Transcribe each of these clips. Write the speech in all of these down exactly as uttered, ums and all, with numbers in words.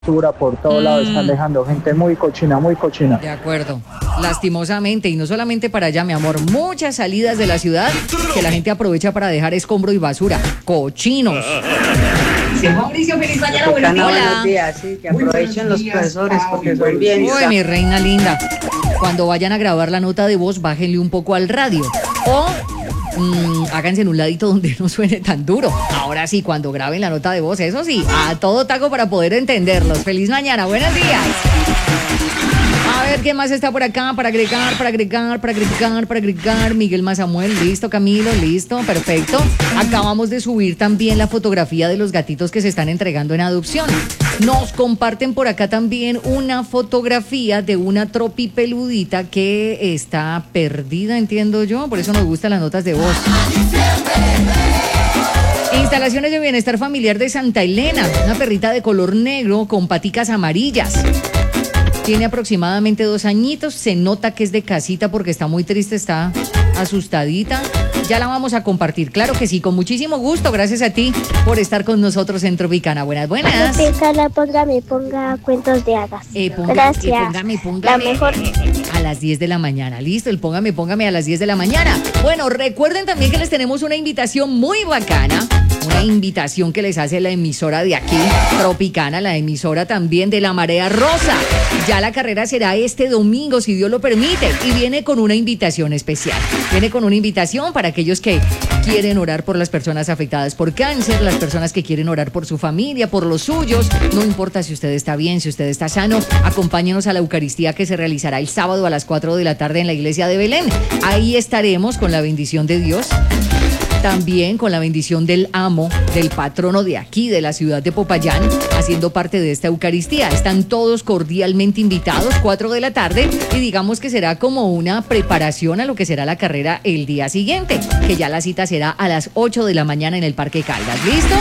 basura por todo lado, están Mm. dejando gente muy cochina, muy cochina. De acuerdo. Lastimosamente, y no solamente para allá, mi amor, muchas salidas de la ciudad que la gente aprovecha para dejar escombro y basura. Cochinos. Mauricio, feliz mañana, buenos días. Buenos días, sí, que aprovechen los profesores porque son bien. Uy, mi reina linda. Cuando vayan a grabar la nota de voz, bájenle un poco al radio. O mm, háganse en un ladito donde no suene tan duro. Ahora sí, cuando graben la nota de voz, eso sí, a todo taco para poder entenderlos. Feliz mañana, buenos días. A ver, ¿qué más está por acá? Para agregar, para agregar, para agregar, para agregar. Miguel Mazamuel, listo. Camilo, listo, perfecto. Acabamos de subir también la fotografía de los gatitos que se están entregando en adopción. Nos comparten por acá también una fotografía de una tropi peludita que está perdida, entiendo yo. Por eso nos gustan las notas de voz. Instalaciones de bienestar familiar de Santa Elena. Una perrita de color negro con paticas amarillas. Tiene aproximadamente dos añitos, se nota que es de casita porque está muy triste, está asustadita. Ya la vamos a compartir, claro que sí, con muchísimo gusto. Gracias a ti por estar con nosotros en Tropicana. Buenas, buenas. Tropicana, póngame, ponga cuentos de hadas. Eh, ponga, Gracias. eh, póngame, póngame. La mejor. A las diez de la mañana, listo, el póngame, póngame a las diez de la mañana. Bueno, recuerden también que les tenemos una invitación muy bacana. Una invitación que les hace la emisora de aquí, Tropicana, la emisora también de La Marea Rosa. Ya la carrera será este domingo, si Dios lo permite, y viene con una invitación especial. Viene con una invitación para aquellos que quieren orar por las personas afectadas por cáncer, las personas que quieren orar por su familia, por los suyos. No importa si usted está bien, si usted está sano, acompáñenos a la Eucaristía que se realizará el sábado a las cuatro de la tarde en la iglesia de Belén. Ahí estaremos con la bendición de Dios. También con la bendición del amo, del patrono de aquí, de la ciudad de Popayán, haciendo parte de esta Eucaristía. Están todos cordialmente invitados, cuatro de la tarde, y digamos que será como una preparación a lo que será la carrera el día siguiente, que ya la cita será a las ocho de la mañana en el Parque Caldas. ¿Listo?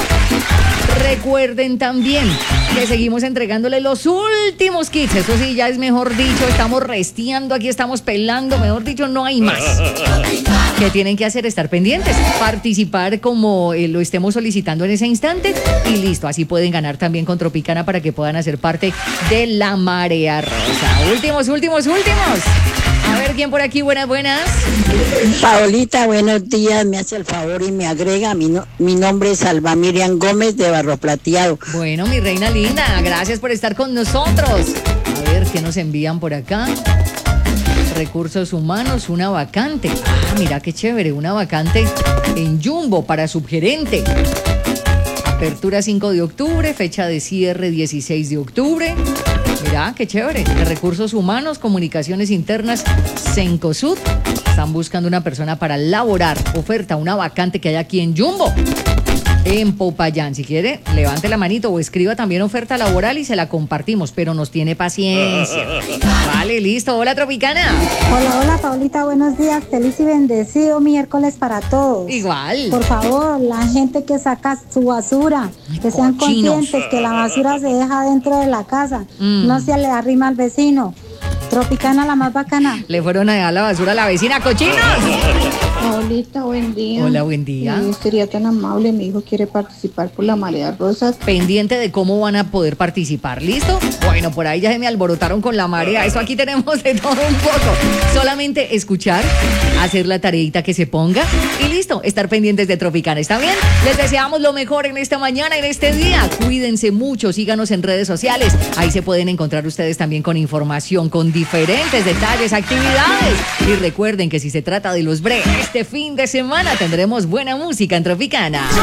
Recuerden también que seguimos entregándole los últimos kits. Eso sí, ya es mejor dicho, estamos resteando, aquí estamos pelando, mejor dicho, no hay más. ¿Qué tienen que hacer? Estar pendientes, participar como eh, lo estemos solicitando en ese instante y listo, así pueden ganar también con Tropicana para que puedan hacer parte de La Marea Rosa. Últimos, últimos, últimos. A ver, ¿quién por aquí? Buenas, buenas. Paolita, buenos días, me hace el favor y me agrega, mi, no, mi nombre es Alba Miriam Gómez de Barro Plateado. Bueno, mi reina linda, gracias por estar con nosotros. A ver, ¿qué nos envían por acá? Recursos humanos, una vacante. Ah, mira qué chévere, una vacante en Jumbo para subgerente. Apertura cinco de octubre, fecha de cierre dieciséis de octubre. Mira qué chévere. De Recursos Humanos, Comunicaciones Internas, Cencosud. Están buscando una persona para laborar. Oferta, una vacante que hay aquí en Jumbo, en Popayán. Si quiere, levante la manito o escriba también oferta laboral y se la compartimos, pero nos tiene paciencia. Vale, listo. Hola, Tropicana. Hola, hola, Paulita, buenos días. Feliz y bendecido miércoles para todos. Igual. Por favor, la gente que saca su basura, que sean cochinos. conscientes que la basura se deja dentro de la casa, Mm. no se le arrima al vecino. Tropicana, la más bacana. Le fueron a dejar la basura a la vecina, cochinos. Paulita, buen día. Hola, buen día. Eh, sería tan amable, mi hijo quiere participar por la Marea Rosa. Pendiente de cómo van a poder participar, ¿listo? Bueno, por ahí ya se me alborotaron con la marea. Eso aquí tenemos de todo un poco. Solamente escuchar, hacer la tareita que se ponga y listo, estar pendientes de Tropicana. ¿Está bien? Les deseamos lo mejor en esta mañana, en este día. Cuídense mucho, síganos en redes sociales. Ahí se pueden encontrar ustedes también con información, con diferentes detalles, actividades. Y recuerden que si se trata de los breves, este fin de semana tendremos buena música en Tropicana.